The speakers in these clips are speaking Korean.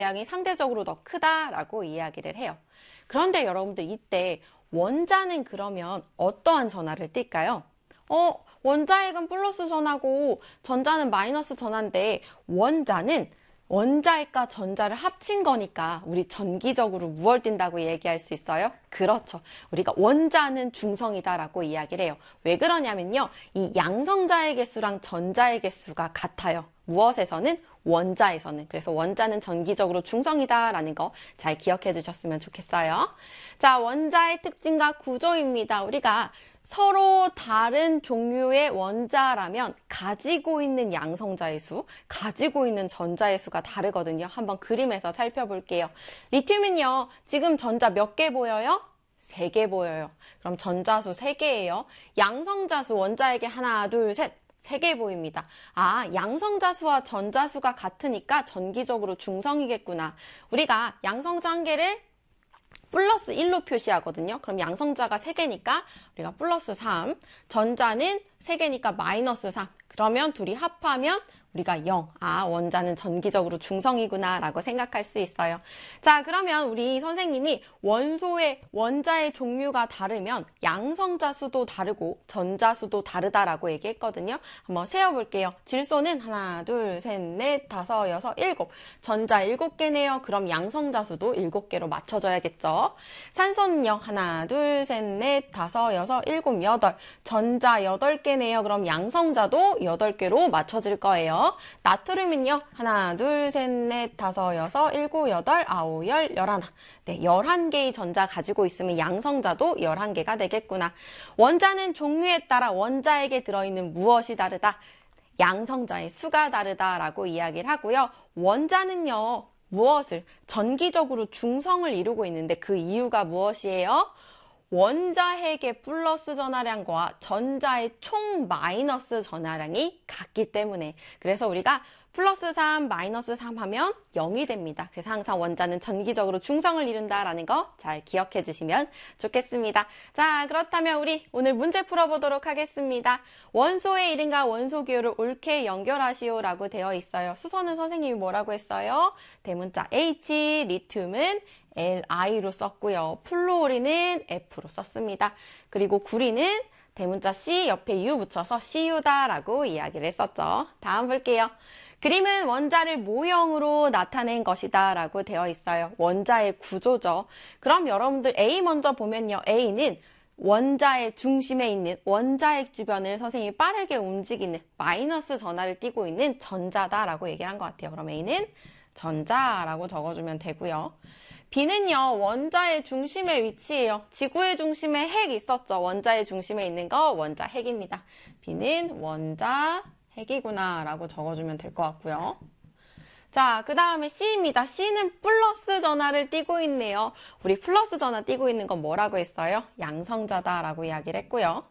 전자량이 상대적으로 더 크다라고 이야기를 해요. 그런데 여러분들 이때 원자는 그러면 어떠한 전하를 띨까요? 원자핵은 플러스 전하고 전자는 마이너스 전하인데 원자핵과 전자를 합친 거니까 우리 전기적으로 무엇을 띈다고 얘기할 수 있어요? 그렇죠. 우리가 원자는 중성이다라고 이야기를 해요. 왜 그러냐면요. 이 양성자의 개수랑 전자의 개수가 같아요. 무엇에서는? 원자에서는. 그래서 원자는 전기적으로 중성이다라는 거 잘 기억해 두셨으면 좋겠어요. 자, 원자의 특징과 구조입니다. 우리가 서로 다른 종류의 원자라면 가지고 있는 양성자의 수, 가지고 있는 전자의 수가 다르거든요. 한번 그림에서 살펴볼게요. 리튬은요, 지금 전자 몇 개 보여요? 3개 보여요. 그럼 전자수 3개예요. 양성자수 원자에게 하나, 둘, 셋. 3개 보입니다. 양성자수와 전자수가 같으니까 전기적으로 중성이겠구나. 우리가 양성자 한 개를 플러스 1로 표시하거든요. 그럼 양성자가 3개니까 우리가 플러스 3, 전자는 3개니까 마이너스 3. 그러면 둘이 합하면 우리가 0. 원자는 전기적으로 중성이구나 라고 생각할 수 있어요. 자, 그러면 우리 선생님이 원자의 종류가 다르면 양성자 수도 다르고 전자 수도 다르다라고 얘기했거든요. 한번 세어볼게요. 질소는 하나, 둘, 셋, 넷, 다섯, 여섯, 일곱. 전자 7개네요. 그럼 양성자 수도 7개로 맞춰줘야겠죠. 산소는요. 하나, 둘, 셋, 넷, 다섯, 여섯, 일곱, 여덟. 전자 8개네요. 그럼 양성자도 8개로 맞춰질 거예요. 나트륨은요. 하나, 둘, 셋, 넷, 다섯, 여섯, 일곱, 여덟, 아홉, 열, 열하나. 네, 11개의 전자 가지고 있으면 양성자도 11개가 되겠구나. 원자는 종류에 따라 원자에게 들어있는 무엇이 다르다? 양성자의 수가 다르다라고 이야기를 하고요. 원자는요. 무엇을? 전기적으로 중성을 이루고 있는데 그 이유가 무엇이에요? 원자핵의 플러스 전하량과 전자의 총 마이너스 전하량이 같기 때문에. 그래서 우리가 플러스 3, 마이너스 3 하면 0이 됩니다. 그래서 항상 원자는 전기적으로 중성을 이룬다라는 거 잘 기억해 주시면 좋겠습니다. 자, 그렇다면 우리 오늘 문제 풀어보도록 하겠습니다. 원소의 이름과 원소 기호를 옳게 연결하시오라고 되어 있어요. 수소는 선생님이 뭐라고 했어요? 대문자 H, 리튬은 Li로 썼고요. 플루오린은 F로 썼습니다. 그리고 구리는 대문자 C 옆에 U 붙여서 CU다라고 이야기를 했었죠. 다음 볼게요. 그림은 원자를 모형으로 나타낸 것이다 라고 되어 있어요. 원자의 구조죠. 그럼 여러분들 A 먼저 보면요. A는 원자의 중심에 있는 원자핵 주변을 선생님이 빠르게 움직이는 마이너스 전하를 띠고 있는 전자다라고 얘기를 한 것 같아요. 그럼 A는 전자라고 적어주면 되고요. B는요, 원자의 중심에 위치해요. 지구의 중심에 핵 있었죠. 원자의 중심에 있는 거 원자 핵입니다. B는 원자 핵이구나 라고 적어주면 될 것 같고요. 자, 그 다음에 C입니다. C는 플러스 전하를 띠고 있네요. 우리 플러스 전하 띠고 있는 건 뭐라고 했어요? 양성자다 라고 이야기를 했고요.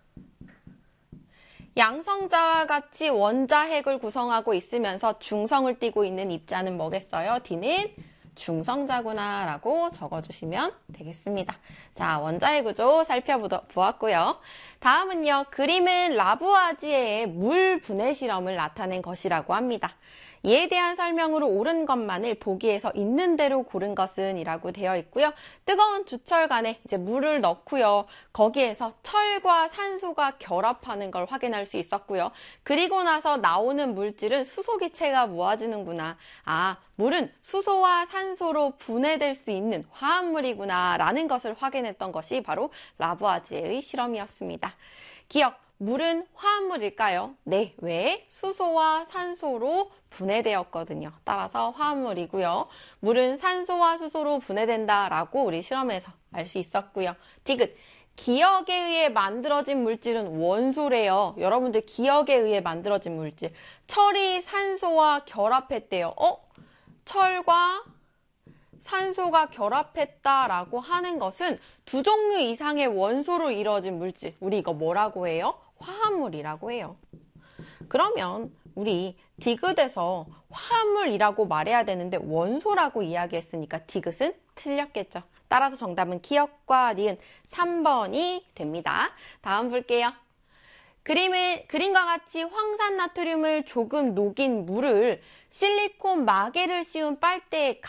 양성자와 같이 원자핵을 구성하고 있으면서 중성을 띠고 있는 입자는 뭐겠어요? D는 중성자구나 라고 적어주시면 되겠습니다. 자, 원자의 구조 살펴보았고요. 다음은요. 그림은 라부아지에의 물 분해 실험을 나타낸 것이라고 합니다. 이에 대한 설명으로 옳은 것만을 보기에서 있는 대로 고른 것은 이라고 되어 있고요. 뜨거운 주철관에 이제 물을 넣고요. 거기에서 철과 산소가 결합하는 걸 확인할 수 있었고요. 그리고 나서 나오는 물질은 수소기체가 모아지는구나. 물은 수소와 산소로 분해될 수 있는 화합물이구나 라는 것을 확인했던 것이 바로 라부아지에의 실험이었습니다. 기억! 물은 화합물일까요? 네, 왜? 수소와 산소로 분해되었거든요. 따라서 화합물이고요. 물은 산소와 수소로 분해된다라고 우리 실험에서 알 수 있었고요. 디귿, 기억에 의해 만들어진 물질은 원소래요. 여러분들 기억에 의해 만들어진 물질. 철이 산소와 결합했대요. 철과 산소가 결합했다라고 하는 것은 2종류 이상의 원소로 이루어진 물질. 우리 이거 뭐라고 해요? 화합물이라고 해요. 그러면 우리 디귿에서 화합물이라고 말해야 되는데 원소라고 이야기했으니까 디귿은 틀렸겠죠. 따라서 정답은 기억과 니은 3번이 됩니다. 다음 볼게요. 그림과 같이 황산나트륨을 조금 녹인 물을 실리콘 마개를 씌운 빨대에